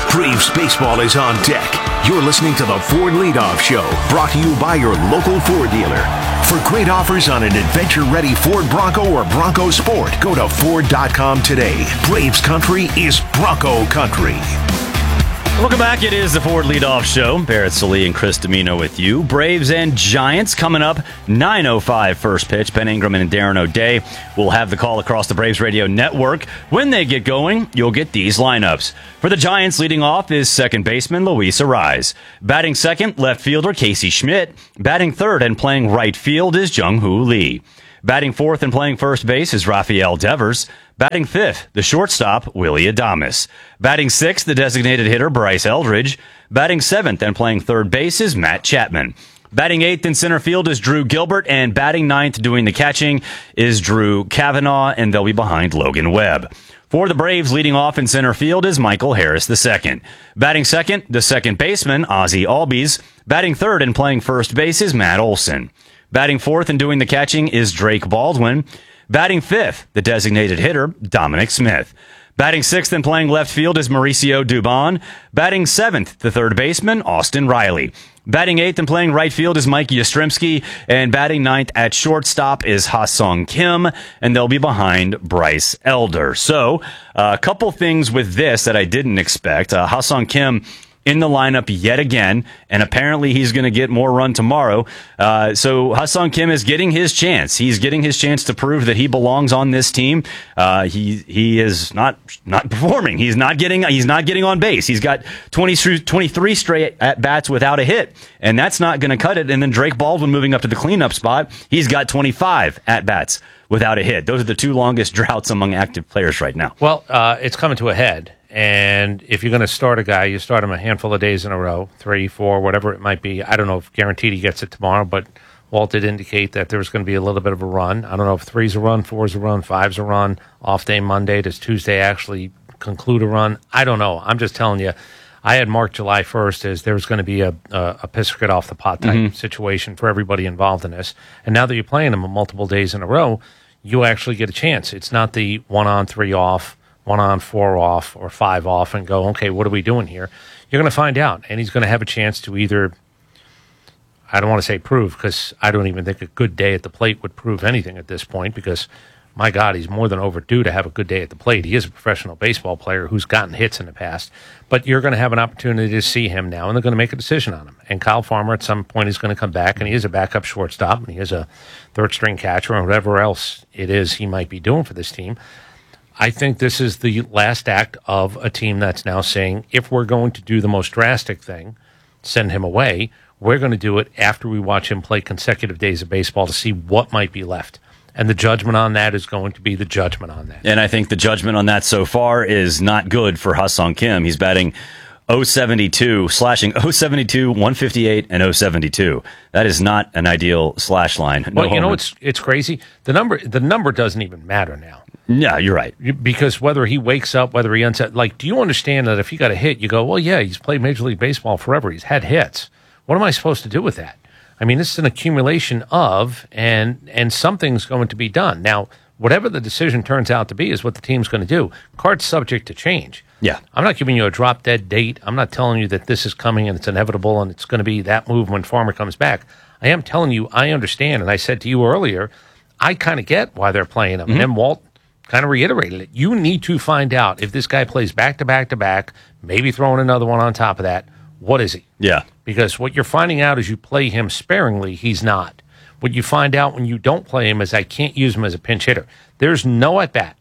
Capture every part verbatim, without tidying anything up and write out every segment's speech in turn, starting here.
Braves baseball is on deck. You're listening to the Ford Leadoff Show, brought to you by your local Ford dealer. For great offers on an adventure-ready Ford Bronco or Bronco Sport, go to Ford dot com today. Braves country is Bronco country. Welcome back. It is the Ford Leadoff Show. Barrett Sallee and Chris Domino with you. Braves and Giants coming up. nine oh five first pitch. Ben Ingram and Darren O'Day will have the call across the Braves radio network. When they get going, you'll get these lineups. For the Giants, leading off is second baseman Luis Arraez. Batting second, left fielder Casey Schmidt. Batting third and playing right field is Jung-Hoo Lee. Batting fourth and playing first base is Rafael Devers. Batting fifth, the shortstop, Willy Adames. Batting sixth, the designated hitter, Bryce Eldridge. Batting seventh and playing third base is Matt Chapman. Batting eighth in center field is Drew Gilbert, and batting ninth doing the catching is Drew Kavanaugh, and they'll be behind Logan Webb. For the Braves, leading off in center field is Michael Harris the second. Batting second, the second baseman, Ozzie Albies. Batting third and playing first base is Matt Olson. Batting fourth and doing the catching is Drake Baldwin. Batting fifth, the designated hitter, Dominic Smith. Batting sixth and playing left field is Mauricio Dubon. Batting seventh, the third baseman, Austin Riley. Batting eighth and playing right field is Mike Yastrzemski. And batting ninth at shortstop is Ha-Sung Kim. And they'll be behind Bryce Elder. So, uh, a couple things with this that I didn't expect. Uh, Ha-Sung Kim in the lineup yet again, and apparently he's going to get more run tomorrow. Uh, so Ha-Sung Kim is getting his chance. He's getting his chance to prove that he belongs on this team. Uh, he he is not not performing. He's not getting he's not getting on base. He's got twenty, twenty-three straight at bats without a hit, and that's not going to cut it. And then Drake Baldwin moving up to the cleanup spot. He's got twenty-five at bats without a hit. Those are the two longest droughts among active players right now. Well, uh, it's coming to a head. And if you're going to start a guy, you start him a handful of days in a row, three, four, whatever it might be. I don't know if guaranteed he gets it tomorrow, but Walt did indicate that there's going to be a little bit of a run. I don't know if three's a run, four's a run, five's a run, off day Monday. Does Tuesday actually conclude a run? I don't know. I'm just telling you, I had marked July first as there's going to be a, a, a piss or get off the pot type mm-hmm. situation for everybody involved in this. And now that you're playing them multiple days in a row, you actually get a chance. It's not the one on, three off, one on, four off, or five off, and go, okay, what are we doing here? You're going to find out, and he's going to have a chance to either, I don't want to say prove, because I don't even think a good day at the plate would prove anything at this point, because, my God, he's more than overdue to have a good day at the plate. He is a professional baseball player who's gotten hits in the past, but you're going to have an opportunity to see him now, and they're going to make a decision on him. And Kyle Farmer at some point is going to come back, and he is a backup shortstop, and he is a third-string catcher, and whatever else it is he might be doing for this team. I think this is the last act of a team that's now saying, if we're going to do the most drastic thing, send him away, we're going to do it after we watch him play consecutive days of baseball to see what might be left. And the judgment on that is going to be the judgment on that. And I think the judgment on that so far is not good for Ha-Sung Kim. He's batting oh seventy-two, slashing oh seventy-two, one fifty-eight, and oh seventy-two. That is not an ideal slash line. No well, you homer. know, it's it's crazy. The number the number doesn't even matter now. Yeah, you're right. Because whether he wakes up, whether he ends up, like, do you understand that if he got a hit, you go, well, yeah, he's played Major League Baseball forever. He's had hits. What am I supposed to do with that? I mean, this is an accumulation of, and and something's going to be done. Now, whatever the decision turns out to be is what the team's going to do. Card's subject to change. Yeah. I'm not giving you a drop-dead date. I'm not telling you that this is coming and it's inevitable and it's going to be that move when Farmer comes back. I am telling you I understand, and I said to you earlier, I kind of get why they're playing him. Mm-hmm. And then Walt kind of reiterated it. You need to find out if this guy plays back-to-back-to-back, maybe throwing another one on top of that, what is he? Yeah. Because what you're finding out is you play him sparingly, he's not. What you find out when you don't play him is I can't use him as a pinch hitter. There's no at-bat,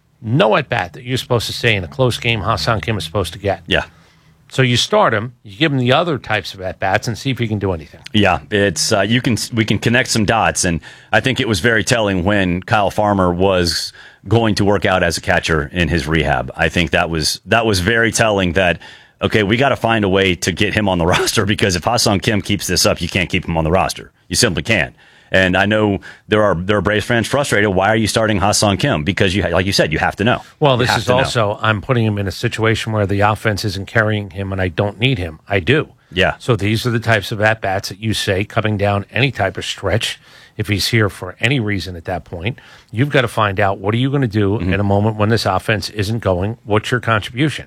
no at-bat that you're supposed to say in a close game Ha-Sung Kim is supposed to get. Yeah. So you start him, you give him the other types of at-bats and see if he can do anything. Yeah, it's uh, you can we can connect some dots, and I think it was very telling when Kyle Farmer was going to work out as a catcher in his rehab. I think that was that was very telling that, okay, we got to find a way to get him on the roster, because if Ha-Sung Kim keeps this up, you can't keep him on the roster. You simply can't. And I know there are there are Braves fans frustrated. Why are you starting Ha-Sung Kim? Because, you, like you said, you have to know. Well, this is also, I'm putting him in a situation where the offense isn't carrying him and I don't need him. I do. Yeah. So these are the types of at-bats that you say coming down any type of stretch. If he's here for any reason at that point, you've got to find out what are you going to do mm-hmm. in a moment when this offense isn't going. What's your contribution?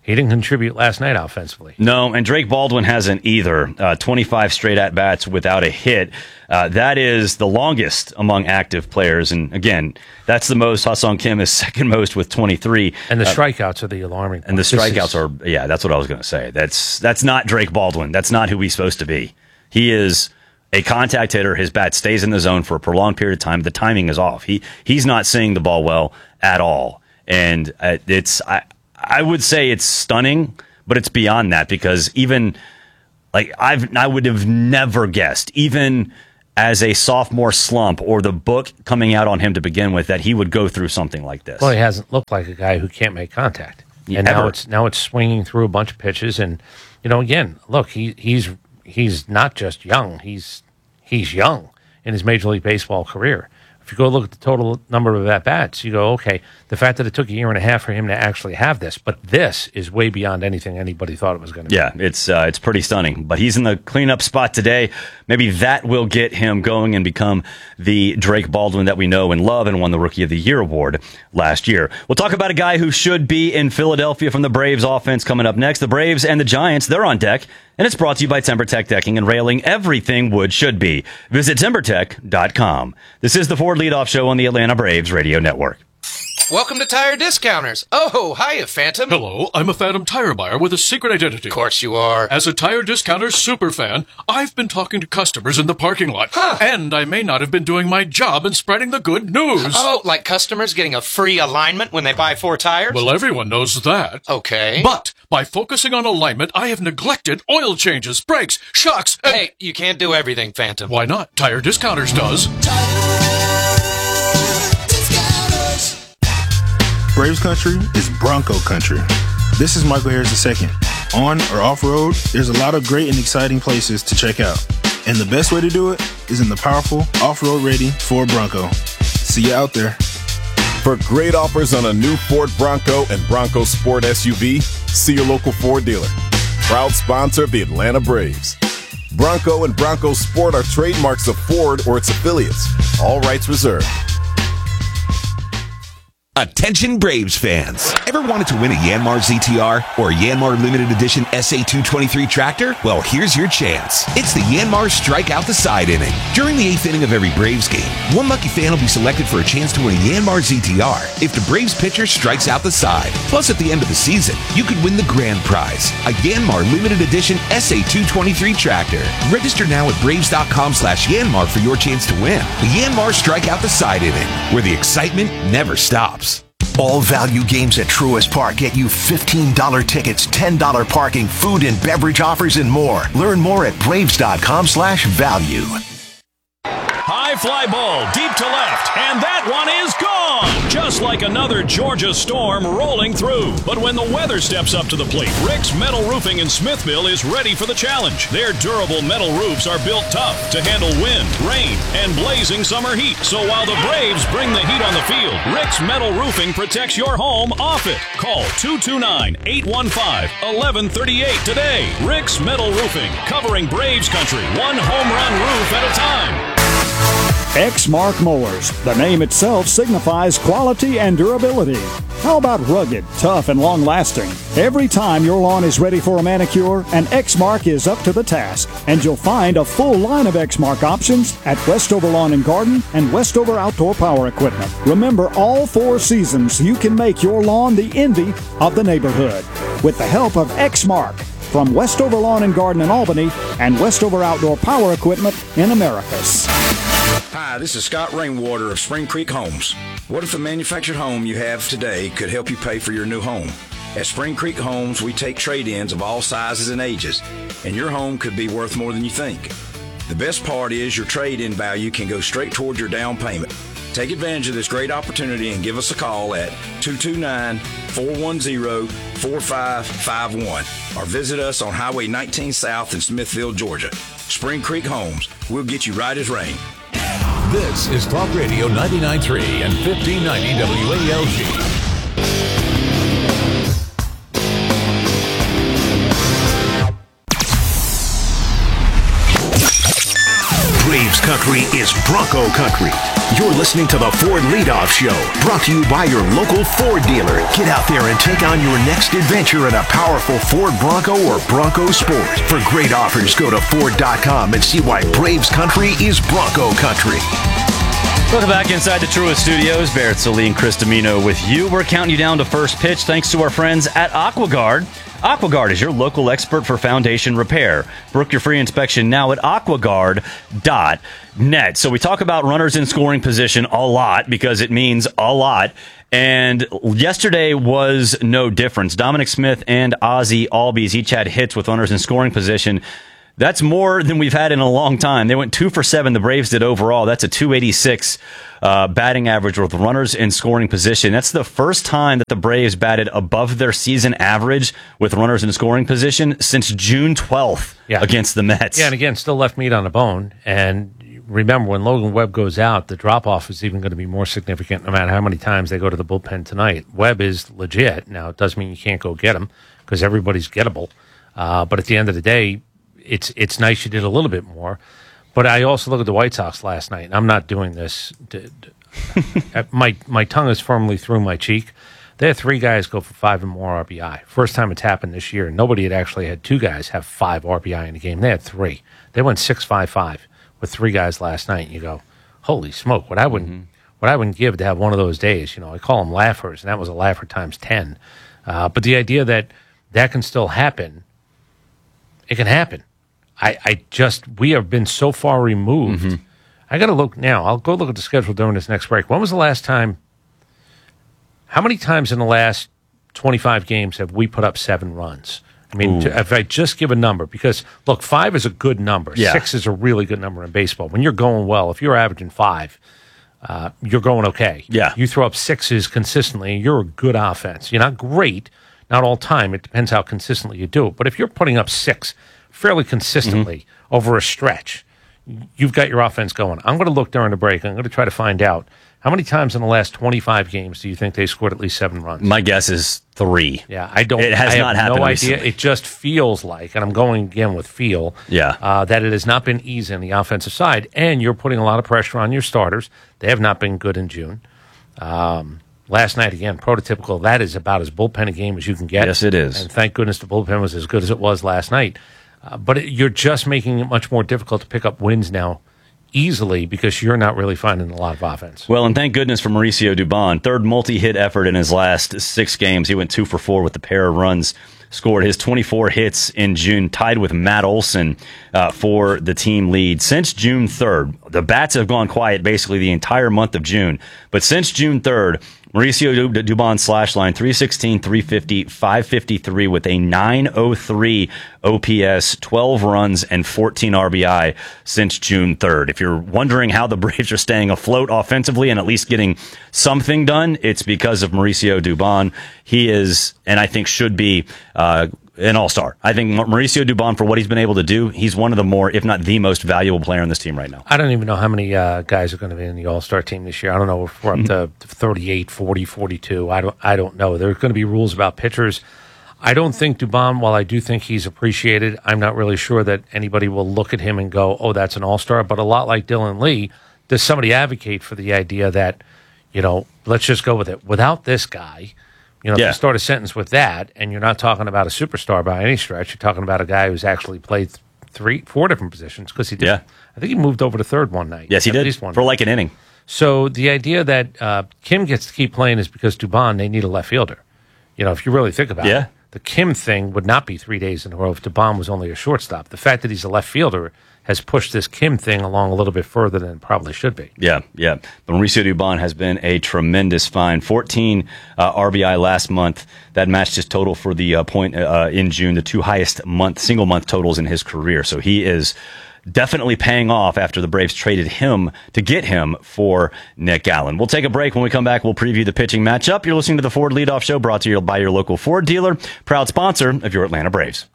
he didn't contribute last night offensively. No, and Drake Baldwin hasn't either. Uh, twenty-five straight at-bats without a hit. Uh, that is the longest among active players. And again, that's the most. Ha-Seong Kim is second most with twenty-three. And the uh, strikeouts are the alarming part. And the strikeouts is- are, yeah, that's what I was going to say. That's that's not Drake Baldwin. That's not who he's supposed to be. He is a contact hitter. His bat stays in the zone for a prolonged period of time. The timing is off. He He's not seeing the ball well at all. And uh, it's, I, I would say it's stunning, but it's beyond that because even, like, I've, I would have never guessed, even as a sophomore slump or the book coming out on him to begin with, that he would go through something like this. Well, he hasn't looked like a guy who can't make contact. Yeah, and now ever. it's now it's swinging through a bunch of pitches. And, you know, again, look, he, he's he's not just young. He's he's young in his Major League Baseball career. If you go look at the total number of at-bats, you go, okay, the fact that it took a year and a half for him to actually have this, but this is way beyond anything anybody thought it was going to be. Yeah, it's uh, it's pretty stunning. But he's in the cleanup spot today. Maybe that will get him going and become the Drake Baldwin that we know and love and won the Rookie of the Year award last year. We'll talk about a guy who should be in Philadelphia from the Braves offense coming up next. The Braves and the Giants, they're on deck. And it's brought to you by TimberTech Decking and Railing. Everything wood should be. Visit timber tech dot com. This is the Ford Leadoff Show on the Atlanta Braves Radio Network. Welcome to Tire Discounters. Oh, hiya, Phantom. Hello, I'm a Phantom tire buyer with a secret identity. Of course you are. As a Tire Discounters superfan, I've been talking to customers in the parking lot. Huh. And I may not have been doing my job in spreading the good news. Oh, like customers getting a free alignment when they buy four tires? Well, everyone knows that. Okay. But by focusing on alignment, I have neglected oil changes, brakes, shocks, and... Hey, you can't do everything, Phantom. Why not? Tire Discounters does. Braves country is Bronco country. This is Michael Harris the second. On or off-road, there's a lot of great and exciting places to check out. And the best way to do it is in the powerful, off-road ready Ford Bronco. See you out there. For great offers on a new Ford Bronco and Bronco Sport S U V, see your local Ford dealer. Proud sponsor of the Atlanta Braves. Bronco and Bronco Sport are trademarks of Ford or its affiliates. All rights reserved. Attention Braves fans. Ever wanted to win a Yanmar Z T R or a Yanmar Limited Edition S A two twenty-three tractor? Well, here's your chance. It's the Yanmar Strike Out the Side inning. During the eighth inning of every Braves game, one lucky fan will be selected for a chance to win a Yanmar Z T R if the Braves pitcher strikes out the side. Plus, at the end of the season, you could win the grand prize, a Yanmar Limited Edition S A two twenty-three tractor. Register now at braves.com slash Yanmar for your chance to win. The Yanmar Strike Out the Side inning, where the excitement never stops. All value games at Truist Park get you fifteen dollars tickets, ten dollars parking, food and beverage offers, and more. Learn more at braves.com slash value. High fly ball deep to left, and that one is gone. Just like another Georgia storm rolling through. But when the weather steps up to the plate, Rick's Metal Roofing in Smithville is ready for the challenge. Their durable metal roofs are built tough to handle wind, rain, and blazing summer heat. So while the Braves bring the heat on the field, Rick's Metal Roofing protects your home off it. Call two two nine, eight one five, one one three eight today. Rick's Metal Roofing, covering Braves country, one home run roof at a time. Exmark Mowers. The name itself signifies quality and durability. How about rugged, tough, and long-lasting? Every time your lawn is ready for a manicure, an Exmark is up to the task. And you'll find a full line of Exmark options at Westover Lawn and Garden and Westover Outdoor Power Equipment. Remember, all four seasons, you can make your lawn the envy of the neighborhood with the help of Exmark from Westover Lawn and Garden in Albany and Westover Outdoor Power Equipment in Americus. Hi, this is Scott Rainwater of Spring Creek Homes. What if the manufactured home you have today could help you pay for your new home? At Spring Creek Homes, we take trade-ins of all sizes and ages, and your home could be worth more than you think. The best part is your trade-in value can go straight toward your down payment. Take advantage of this great opportunity and give us a call at two two nine, four one zero, four five five one or visit us on Highway nineteen South in Smithville, Georgia. Spring Creek Homes, we'll get you right as rain. This is Talk Radio ninety-nine point three and fifteen ninety W A L G. Braves country country is Bronco country. You're listening to the Ford Leadoff Show, brought to you by your local Ford dealer. Get out there and take on your next adventure in a powerful Ford Bronco or Bronco Sport. For great offers, go to Ford dot com and see why Braves country is Bronco country. Welcome back inside the Truist Studios. Barrett Salee and Chris Domino with you. We're counting you down to first pitch thanks to our friends at AquaGuard. AquaGuard is your local expert for foundation repair. Book your free inspection now at aquaguard dot net. So we talk about runners in scoring position a lot because it means a lot. And yesterday was no difference. Dominic Smith and Ozzie Albies each had hits with runners in scoring position. That's more than we've had in a long time. They went two for seven. The Braves did overall. That's a two eighty-six uh, batting average with runners in scoring position. That's the first time that the Braves batted above their season average with runners in scoring position since June twelfth yeah. against the Mets. Yeah, and again, still left meat on the bone. And remember, when Logan Webb goes out, the drop-off is even going to be more significant no matter how many times they go to the bullpen tonight. Webb is legit. Now, it doesn't mean you can't go get him because everybody's gettable. Uh, but at the end of the day, It's it's nice you did a little bit more, but I also look at the White Sox last night, and I'm not doing this. To, to, my my tongue is firmly through my cheek. They had three guys go for five and more R B I. First time it's happened this year. Nobody had actually had two guys have five R B I in a game. They had three. They went six five five with three guys last night. And you go, holy smoke! What I wouldn't mm-hmm. what I wouldn't give to have one of those days. You know, I call them laughers, and that was a laugher times ten. Uh, but the idea that that can still happen, it can happen. I, I just, we have been so far removed. Mm-hmm. I got to look now. I'll go look at the schedule during this next break. When was the last time, how many times in the last twenty-five games have we put up seven runs? I mean, to, if I just give a number, because, look, five is a good number. Yeah. Six is a really good number in baseball. When you're going well, if you're averaging five, uh, you're going okay. Yeah. You throw up sixes consistently, you're a good offense. You're not great, not all time. It depends how consistently you do it. But if you're putting up six fairly consistently mm-hmm. over a stretch, you've got your offense going. I'm going to look during the break. I'm going to try to find out how many times in the last twenty-five games do you think they scored at least seven runs? My guess is three. Yeah, I don't. It has I not have happened. No recently. idea. It just feels like, and I'm going again with feel. Yeah, uh, that it has not been easy on the offensive side, and you're putting a lot of pressure on your starters. They have not been good in June. Um, last night again, prototypical. That is about as bullpen a game as you can get. Yes, it is. And thank goodness the bullpen was as good as it was last night. Uh, but it, you're just making it much more difficult to pick up wins now easily because you're not really finding a lot of offense. Well, and thank goodness for Mauricio Dubon. Third multi-hit effort in his last six games. He went two for four with the pair of runs scored. His twenty-four hits in June, tied with Matt Olson uh, for the team lead. Since June third, the bats have gone quiet basically the entire month of June. But since June third, Mauricio Dubon slash line three sixteen, three fifty, five fifty-three with a nine oh three O P S, twelve runs, and fourteen R B I since June third. If you're wondering how the Braves are staying afloat offensively and at least getting something done, it's because of Mauricio Dubon. He is, and I think should be, uh, an all-star. I think Mauricio Dubon, for what he's been able to do, he's one of the more, if not the most valuable player on this team right now. I don't even know how many uh, guys are going to be in the all-star team this year. I don't know if we're up to thirty-eight, forty, forty-two. I don't, I don't know. There's going to be rules about pitchers. I don't think Dubon, while I do think he's appreciated, I'm not really sure that anybody will look at him and go, oh, that's an all-star. But a lot like Dylan Lee, does somebody advocate for the idea that, you know, let's just go with it. Without this guy, you know, yeah. if you start a sentence with that, and you're not talking about a superstar by any stretch, you're talking about a guy who's actually played three, four different positions, because he did. Yeah. I think he moved over to third one night. Yes, he at did, least one for night. like an inning. So the idea that uh, Kim gets to keep playing is because Dubon, they need a left fielder. You know, if you really think about yeah. it, the Kim thing would not be three days in a row if Dubon was only a shortstop. The fact that he's a left fielder has pushed this Kim thing along a little bit further than it probably should be. Yeah, yeah. But Mauricio Dubon has been a tremendous find. fourteen uh, R B I last month. That matched his total for the uh, point uh, in June, the two highest month single month totals in his career. So he is definitely paying off after the Braves traded him to get him for Nick Allen. We'll take a break. When we come back, we'll preview the pitching matchup. You're listening to the Ford Leadoff Show, brought to you by your local Ford dealer, proud sponsor of your Atlanta Braves.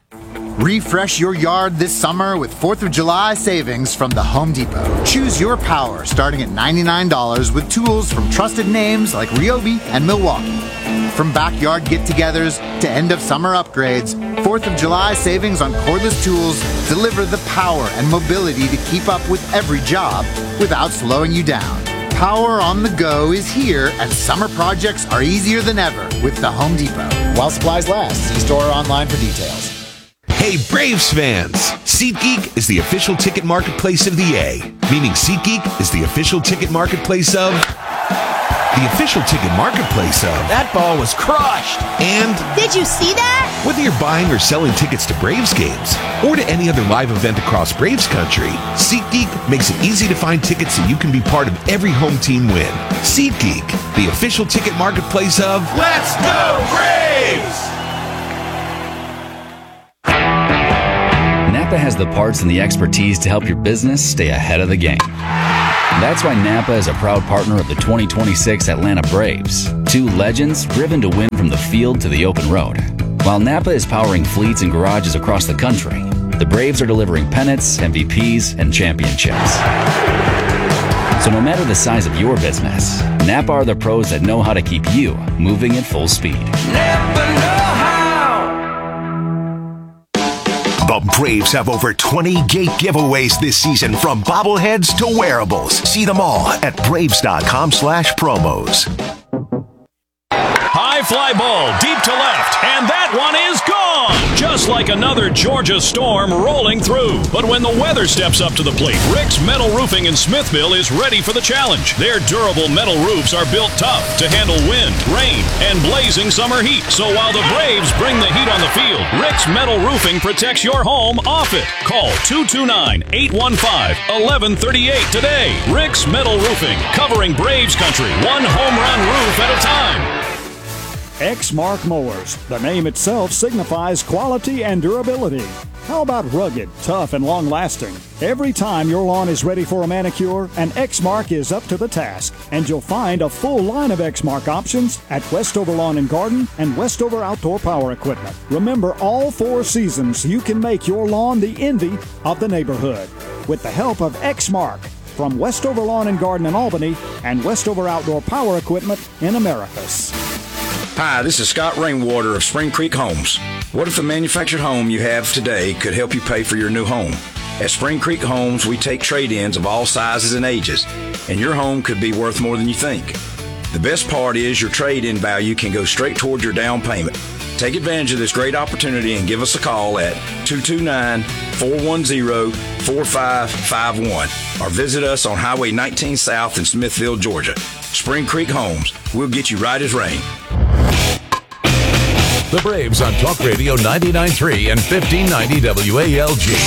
Refresh your yard this summer with fourth of July savings from the Home Depot. Choose your power starting at ninety-nine dollars with tools from trusted names like Ryobi and Milwaukee. From backyard get-togethers to end-of-summer upgrades, fourth of July savings on cordless tools deliver the power and mobility to keep up with every job without slowing you down. Power on the go is here, and summer projects are easier than ever with the Home Depot. While supplies last, see store or online for details. Hey, Braves fans! SeatGeek is the official ticket marketplace of the A, meaning SeatGeek is the official ticket marketplace of... The official ticket marketplace of... That ball was crushed! And... Did you see that? Whether you're buying or selling tickets to Braves games, or to any other live event across Braves country, SeatGeek makes it easy to find tickets so you can be part of every home team win. SeatGeek, the official ticket marketplace of... Let's go Braves! Napa has the parts and the expertise to help your business stay ahead of the game. That's why Napa is a proud partner of the twenty twenty-six Atlanta Braves, two legends driven to win from the field to the open road. While Napa is powering fleets and garages across the country, the Braves are delivering pennants, M V Ps, and championships. So no matter the size of your business, Napa are the pros that know how to keep you moving at full speed. Napa know how! The Braves have over twenty gate giveaways this season, from bobbleheads to wearables. See them all at braves.com slash promos. High fly ball deep to left, and that one is gone! Just like another Georgia storm rolling through. But when the weather steps up to the plate, Rick's Metal Roofing in Smithville is ready for the challenge. Their durable metal roofs are built tough to handle wind, rain, and blazing summer heat. So while the Braves bring the heat on the field, Rick's Metal Roofing protects your home off it. Call two two nine, eight one five, one one three eight today. Rick's Metal Roofing, covering Braves country, one home run roof at a time. Exmark Mowers. The name itself signifies quality and durability. How about rugged, tough, and long-lasting? Every time your lawn is ready for a manicure, an Exmark is up to the task. And you'll find a full line of Exmark options at Westover Lawn and Garden and Westover Outdoor Power Equipment. Remember, all four seasons, you can make your lawn the envy of the neighborhood with the help of Exmark from Westover Lawn and Garden in Albany and Westover Outdoor Power Equipment in Americus. Hi, this is Scott Rainwater of Spring Creek Homes. What if the manufactured home you have today could help you pay for your new home? At Spring Creek Homes, we take trade-ins of all sizes and ages, and your home could be worth more than you think. The best part is your trade-in value can go straight toward your down payment. Take advantage of this great opportunity and give us a call at two two nine, four one zero, four five five one or visit us on Highway nineteen South in Smithville, Georgia. Spring Creek Homes, we'll get you right as rain. The Braves on Talk Radio ninety-nine point three and fifteen ninety W A L G.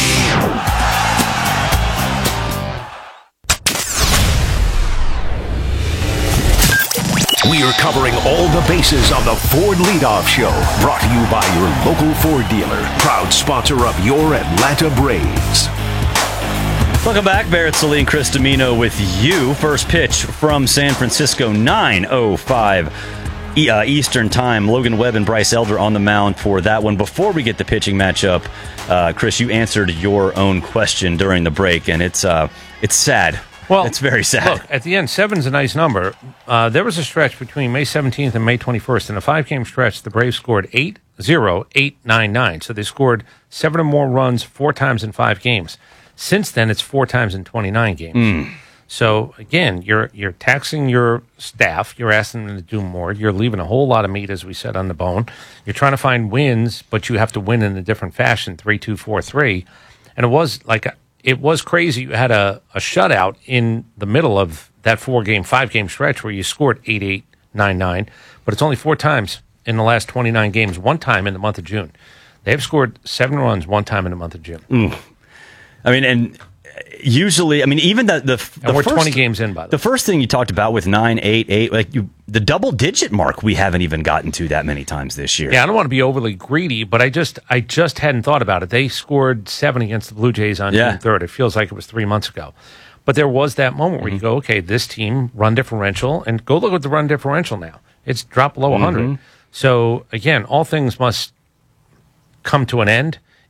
We are covering all the bases on the Ford Leadoff Show, brought to you by your local Ford dealer, proud sponsor of your Atlanta Braves. Welcome back. Barrett Salee and Chris Domino with you. First pitch from San Francisco, nine oh five Uh, Eastern Time. Logan Webb and Bryce Elder on the mound for that one. Before we get the pitching matchup, uh, Chris, you answered your own question during the break, and it's uh, it's sad. Well, it's very sad. Look, at the end, seven's a nice number. Uh, there was a stretch between May seventeenth and May twenty-first. In a five-game stretch, the Braves scored eight zero, eight nine nine. So they scored seven or more runs four times in five games. Since then, it's four times in twenty-nine games. Mm. So, again, you're you're taxing your staff. You're asking them to do more. You're leaving a whole lot of meat, as we said, on the bone. You're trying to find wins, but you have to win in a different fashion, three two four three. And it was like a, it was crazy. You had a, a shutout in the middle of that four-game, five-game stretch where you scored eight eight, nine nine, but it's only four times in the last twenty-nine games, one time in the month of June. They have scored seven runs one time in the month of June. Mm. I mean, and... Usually, I mean, even the the, the and we're first, twenty games in, by the, the way. The first thing you talked about with nine, eight, eight, like you, the double digit mark, we haven't even gotten to that many times this year. Yeah, I don't want to be overly greedy, but I just I just hadn't thought about it. They scored seven against the Blue Jays on yeah. June third. It feels like it was three months ago. But there was that moment where mm-hmm. you go, okay, this team run differential, and go look at the run differential now. It's dropped below one hundred. Mm-hmm. So again, all things must come to an end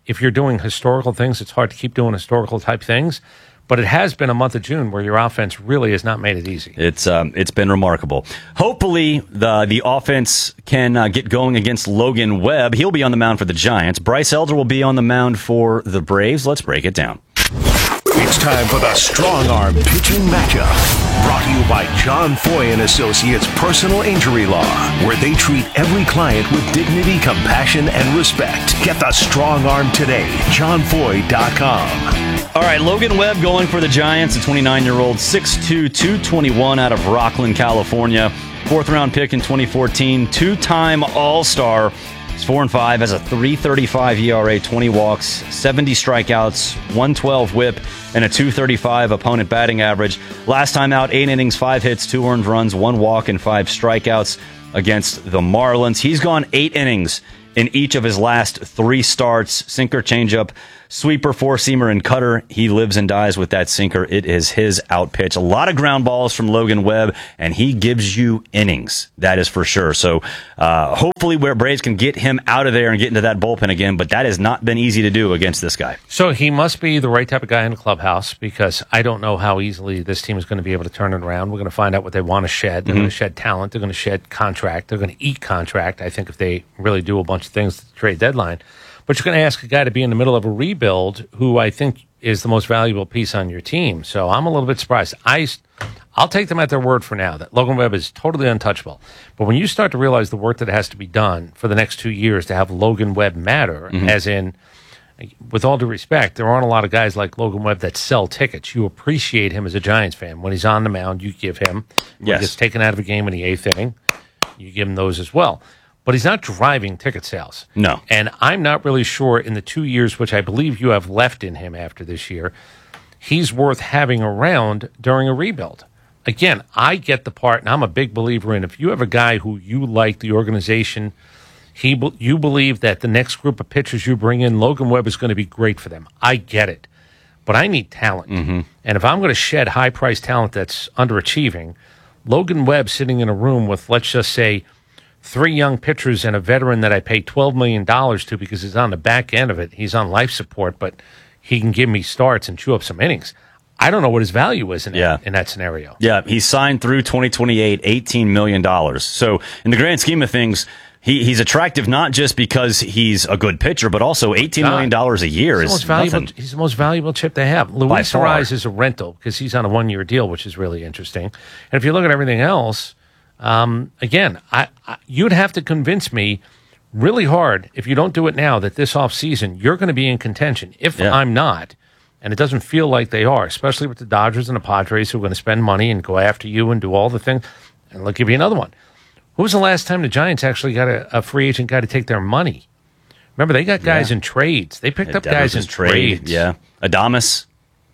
if you're doing historical things, it's hard to keep doing historical type things. But it has been a month of June where your offense really has not made it easy. It's um, it's been remarkable. Hopefully, the the offense can uh, get going against Logan Webb. He'll be on the mound for the Giants. Bryce Elder will be on the mound for the Braves. Let's break it down. It's time for the Strong Arm Pitching Matchup. Brought to you by John Foy and Associates Personal Injury Law, where they treat every client with dignity, compassion, and respect. Get the Strong Arm today. john foy dot com. All right, Logan Webb going for the Giants, a twenty-nine-year-old, six two, two twenty-one out of Rockland, California. Fourth-round pick in twenty fourteen, two-time All-Star. He's four and five, has a three thirty-five E R A, twenty walks, seventy strikeouts, one twelve whip, and a two thirty-five opponent batting average. Last time out, eight innings, five hits, two earned runs, one walk, and five strikeouts against the Marlins. He's gone eight innings in each of his last three starts. Sinker, changeup, sweeper, four-seamer, and cutter. He lives and dies with that sinker. It is his out pitch. A lot of ground balls from Logan Webb, and he gives you innings. That is for sure. So uh, hopefully where Braves can get him out of there and get into that bullpen again, but that has not been easy to do against this guy. So he must be the right type of guy in the clubhouse, because I don't know how easily this team is going to be able to turn it around. We're going to find out what they want to shed. They're Mm-hmm. going to shed talent. They're going to shed contract. They're going to eat contract, I think, if they really do a bunch of things at the trade deadline. But you're going to ask a guy to be in the middle of a rebuild who I think is the most valuable piece on your team. So I'm a little bit surprised. I, I'll take them at their word for now that Logan Webb is totally untouchable. But when you start to realize the work that has to be done for the next two years to have Logan Webb matter, Mm-hmm. as in, with all due respect, there aren't a lot of guys like Logan Webb that sell tickets. You appreciate him as a Giants fan. When he's on the mound, you give him. When Yes. he gets taken out of a game in the eighth inning, you give him those as well. But he's not driving ticket sales. No. And I'm not really sure in the two years, which I believe you have left in him after this year, he's worth having around during a rebuild. Again, I get the part, and I'm a big believer in if you have a guy who you like the organization, he you believe that the next group of pitchers you bring in, Logan Webb is going to be great for them. I get it. But I need talent. Mm-hmm. And if I'm going to shed high-priced talent that's underachieving, Logan Webb sitting in a room with, let's just say, three young pitchers and a veteran that I pay twelve million dollars to because he's on the back end of it. He's on life support, but he can give me starts and chew up some innings. I don't know what his value is in, Yeah. that, in that scenario. Yeah, he's signed through twenty twenty-eight, eighteen million dollars. So in the grand scheme of things, he, he's attractive not just because he's a good pitcher, but also eighteen million dollars a year He's the is most valuable, nothing. he's the most valuable chip they have. Luis far. Ariz is a rental because he's on a one-year deal, which is really interesting. And if you look at everything else, um, again, I, I, you'd have to convince me really hard, if you don't do it now, that this offseason you're going to be in contention. If Yeah. I'm not, and it doesn't feel like they are, especially with the Dodgers and the Padres who are going to spend money and go after you and do all the things. And I'll give you another one. When was the last time the Giants actually got a, a free agent guy to take their money? Remember, they got guys Yeah. in trades. They picked up Devers guys in is trade, trades. Yeah. Adamas.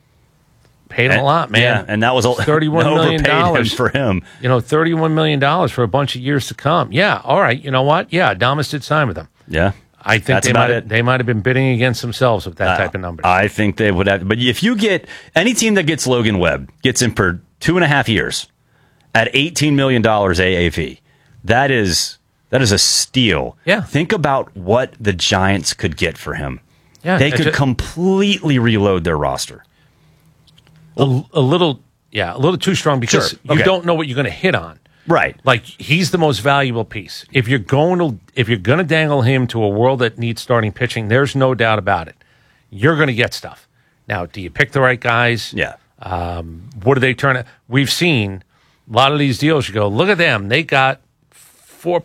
Paid him a lot, man. Yeah, and that was a thirty-one million dollars for him. You know, thirty-one million dollars for a bunch of years to come. Yeah, all right. You know what? Yeah, Adamas did sign with them. Yeah. I think That's they about might it. have, they might have been bidding against themselves with that type of number. I think they would have. But if you get any team that gets Logan Webb, gets him for two and a half years at eighteen million dollars A A V, that is that is a steal. Yeah. Think about what the Giants could get for him. Yeah, They it's could a- completely reload their roster. a, a little, yeah, a little too strong because Sure. you Okay. don't know what you're going to hit on. Right. Like he's the most valuable piece. If you're going to if you're going to dangle him to a world that needs starting pitching, there's no doubt about it. You're going to get stuff. Now, do you pick the right guys? Yeah. Um, what do they turn it? We've seen a lot of these deals. You go, look at them. They got four.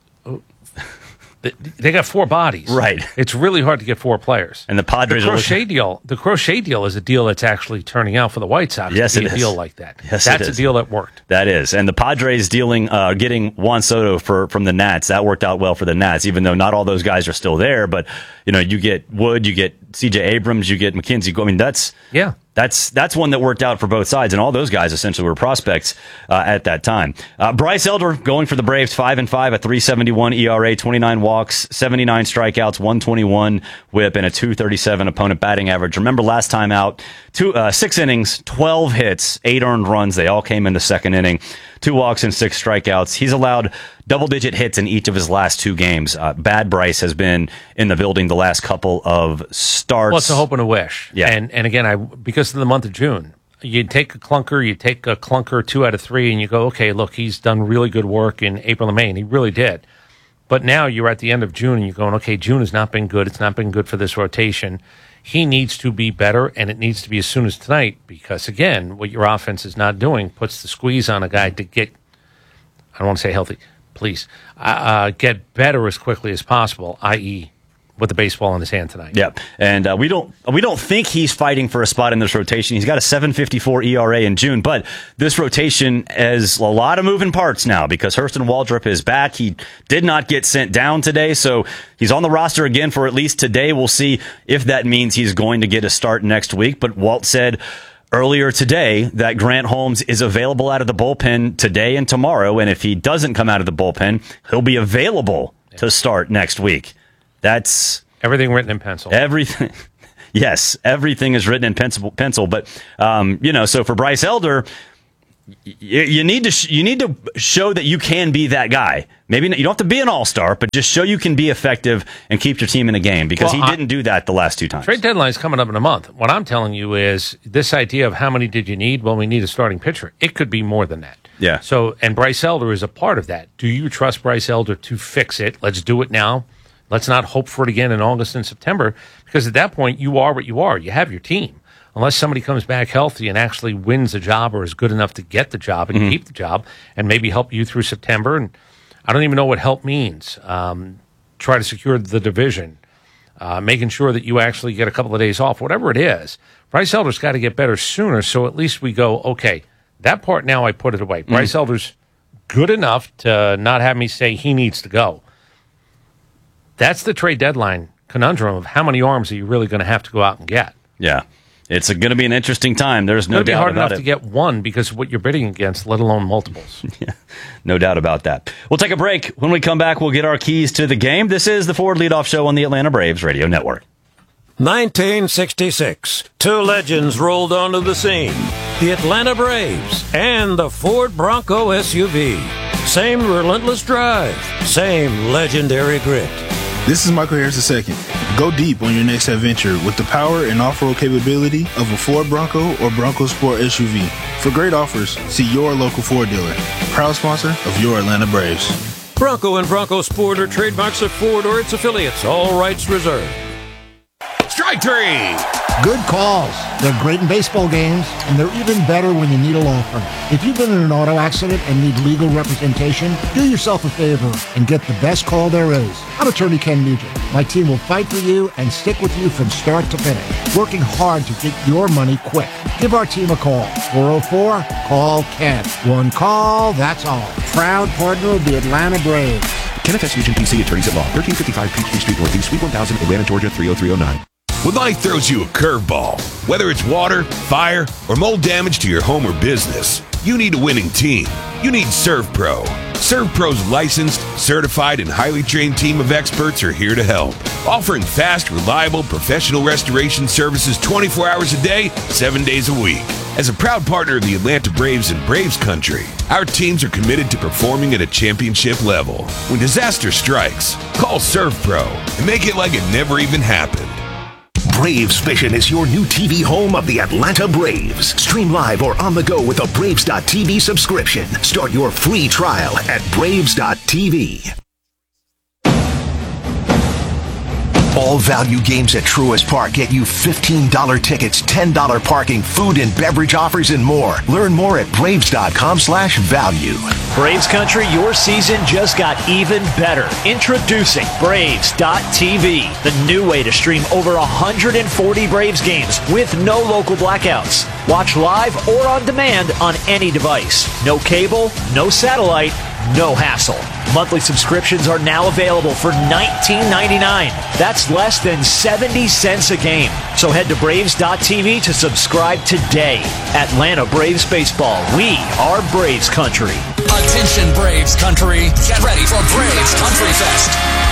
They got four bodies. Right. It's really hard to get four players. And the Padres the are crochet looking- deal. The crochet deal is a deal that's actually turning out for the White Sox. Yes, to be it a is. deal like that. Yes, it that's a is. deal that worked. That is. And the Padres dealing, uh, getting Juan Soto for, from the Nats, that worked out well for the Nats, even though not all those guys are still there. But, you know, you get Wood, you get C J Abrams, you get McKenzie. I mean, that's, Yeah. that's, that's one that worked out for both sides. And all those guys essentially were prospects uh, at that time. Uh, Bryce Elder going for the Braves, five and five, a three seventy-one E R A, twenty-nine walks, seventy-nine strikeouts, one twenty-one whip, and a two thirty-seven opponent batting average. Remember last time out, two, uh, six innings, twelve hits, eight earned runs. They all came in the second inning. two walks and six strikeouts. He's allowed double-digit hits in each of his last two games. Uh, Bad Bryce has been in the building the last couple of starts. Well, it's a hope and a wish. Yeah. And, and again, I because of the month of June, you take a clunker, you take a clunker two out of three, and you go, okay, look, he's done really good work in April and May, and he really did. But now you're at the end of June, and you're going, okay, June has not been good. It's not been good for this rotation. He needs to be better, and it needs to be as soon as tonight because, again, what your offense is not doing puts the squeeze on a guy to get, I don't want to say healthy, please, uh, uh, get better as quickly as possible, that is with the baseball in his hand tonight. Yep, and uh, we don't we don't think he's fighting for a spot in this rotation. He's got a seven fifty-four E R A in June, but this rotation has a lot of moving parts now because Hurston Waldrop is back. He did not get sent down today, so he's on the roster again for at least today. We'll see if that means he's going to get a start next week, but Walt said earlier today that Grant Holmes is available out of the bullpen today and tomorrow, and if he doesn't come out of the bullpen, he'll be available to start next week. That's everything written in pencil. Everything, yes, everything is written in pencil. Pencil, but um, you know, so for Bryce Elder, you, you need to sh- you need to show that you can be that guy. Maybe not, you don't have to be an all-star, but just show you can be effective and keep your team in a game because well, he I, didn't do that the last two times. Trade deadline is coming up in a month. What I'm telling you is this idea of how many did you need? Well, we need a starting pitcher. It could be more than that. Yeah. So, and Bryce Elder is a part of that. Do you trust Bryce Elder to fix it? Let's do it now. Let's not hope for it again in August and September, because at that point, you are what you are. You have your team. Unless somebody comes back healthy and actually wins the job or is good enough to get the job and mm-hmm. keep the job and maybe help you through September. And I don't even know what help means. Um, try to secure the division, uh, making sure that you actually get a couple of days off, whatever it is. Bryce Elder's got to get better sooner, so at least we go, okay, that part now I put it away. Mm-hmm. Bryce Elder's good enough to not have me say he needs to go. That's the trade deadline conundrum of how many arms are you really going to have to go out and get. Yeah, it's going to be an interesting time. There's no doubt about it. It's going to be hard enough to get one because of what you're bidding against, let alone multiples. Yeah, no doubt about that. We'll take a break. When we come back, we'll get our keys to the game. This is the Ford Leadoff Show on the Atlanta Braves Radio Network. nineteen sixty-six. Two legends rolled onto the scene. The Atlanta Braves and the Ford Bronco S U V. Same relentless drive. Same legendary grit. This is Michael Harris the second. Go deep on your next adventure with the power and off-road capability of a Ford Bronco or Bronco Sport S U V. For great offers, see your local Ford dealer. Proud sponsor of your Atlanta Braves. Bronco and Bronco Sport are trademarks of Ford or its affiliates. All rights reserved. Strike three. Good calls. They're great in baseball games, and they're even better when you need a law firm. If you've been in an auto accident and need legal representation, do yourself a favor and get the best call there is. I'm attorney Ken Nugent. My team will fight for you and stick with you from start to finish, working hard to get your money quick. Give our team a call. four oh four, call Ken. One call, that's all. Proud partner of the Atlanta Braves. Kenneth S. Nugent, P C, Attorneys at Law, thirteen fifty-five Peachtree Street Northeast, Suite one thousand, Atlanta, Georgia, three oh three oh nine. When life throws you a curveball, whether it's water, fire, or mold damage to your home or business, you need a winning team. You need ServPro. ServPro's licensed, certified, and highly trained team of experts are here to help, offering fast, reliable, professional restoration services twenty-four hours a day, seven days a week. As a proud partner of the Atlanta Braves and Braves Country, our teams are committed to performing at a championship level. When disaster strikes, call ServPro and make it like it never even happened. Braves Vision is your new T V home of the Atlanta Braves. Stream live or on the go with a Braves dot T V subscription. Start your free trial at Braves dot T V. All value games at Truist Park get you fifteen dollars tickets, ten dollars parking, food and beverage offers, and more. Learn more at Braves dot com slash value. Braves Country, your season just got even better. Introducing Braves dot T V, the new way to stream over one hundred forty Braves games with no local blackouts. Watch live or on demand on any device. No cable, no satellite, no hassle. Monthly subscriptions are now available for nineteen ninety-nine dollars. That's less than seventy cents a game. So head to Braves dot T V to subscribe today. Atlanta Braves Baseball. We are Braves Country. Attention Braves Country. Get ready for Braves Country Fest.